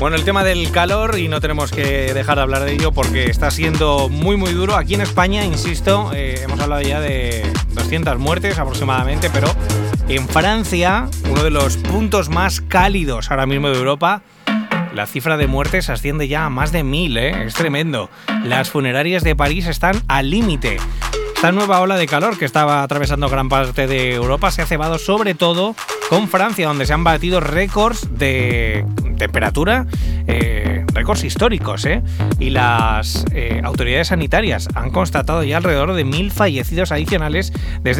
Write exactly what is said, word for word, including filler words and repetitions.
Bueno, el tema del calor, y no tenemos que dejar de hablar de ello porque está siendo muy muy duro. Aquí en España, insisto, eh, hemos hablado ya de doscientas muertes aproximadamente, pero en Francia, uno de los puntos más cálidos ahora mismo de Europa, la cifra de muertes asciende ya a más de mil, ¿eh? Es tremendo. Las funerarias de París están al límite. Esta nueva ola de calor que estaba atravesando gran parte de Europa se ha cebado sobre todo con Francia, donde se han batido récords de temperatura, eh, récords históricos, ¿eh? Y las eh, autoridades sanitarias han constatado ya alrededor de mil fallecidos adicionales desde